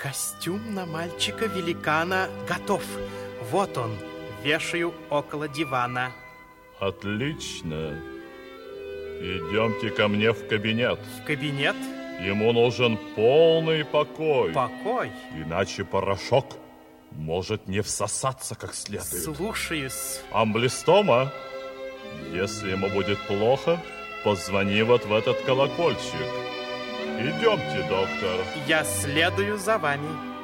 Костюм на мальчика-великана готов. Вот он, вешаю около дивана. Отлично. Идемте ко мне в кабинет. В кабинет? Ему нужен полный покой. Покой? Иначе порошок может не всосаться как следует. Слушаюсь. Амблистома, если ему будет плохо, позвони вот в этот колокольчик. Идемте, доктор. Я следую за вами.